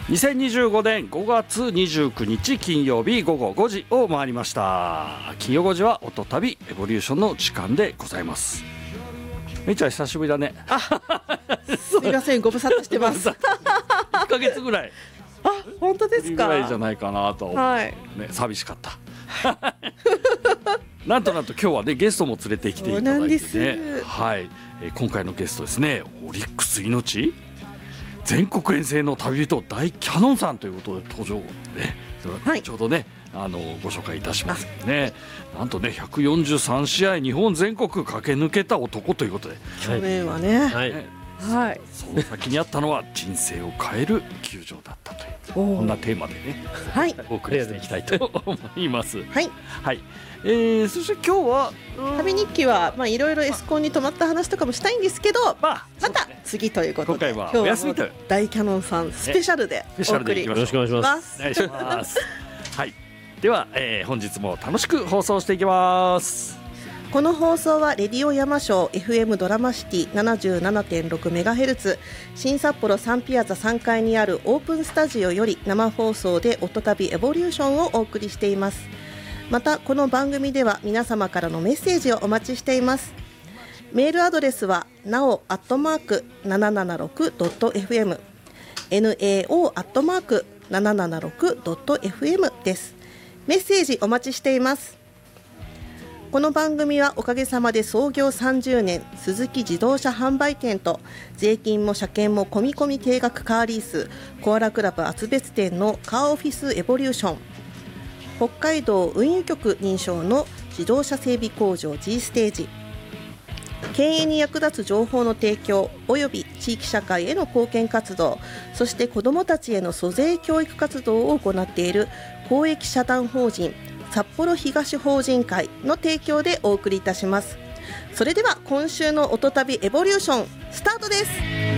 2025年5月29日金曜日午後5時を回りました。金曜5時は音旅エボリューションの時間でございます。めいちゃん久しぶりだね。 すみません、ご無沙汰してます 1ヶ月ぐらい本当ですか。 ぐらいじゃないかなと思う、 はいね、寂しかったなんと今日はねゲストも連れてきていただいてね。 そうなんです、 はい、今回のゲストですね、オリックス命全国遠征の旅人大キャノンさんということで登場ね、 はい、 ちょうどねご紹介いたしますね。なんとね143試合日本全国駆け抜けた男ということで、 去年はね、 はいはい、その先にあったのは人生を変える球場だったというこんなテーマでね、 はい、 お送りしていきたいと思いますはい、 はい、そして今日は旅日記はいろいろエスコンに泊まった話とかもしたいんですけど、また次ということで今回はお休みという大キャノンさんスペシャルでお送り、 よろしくお願いします。お願いしますはい、では、本日も楽しく放送していきます。 この放送はレディオ山椒 FM ドラマシティ 77.6MHz 新札幌サンピアザ3階にあるオープンスタジオより生放送で音旅エボリューションをお送りしています。またこの番組では皆様からのメッセージをお待ちしています。メールアドレスは nao@776.fm nao@776.fm です。メッセージお待ちしています。この番組はおかげさまで創業30年スズキ自動車販売店と税金も車検も込み込み定額カーリースコアラクラブ厚別店のカーオフィスエボリューション、北海道運輸局認証の自動車整備工場 G ステージ、経営に役立つ情報の提供および地域社会への貢献活動、そして子どもたちへの租税教育活動を行っている公益社団法人札幌東法人会の提供でお送りいたします。それでは今週の音旅エボリューションスタートです。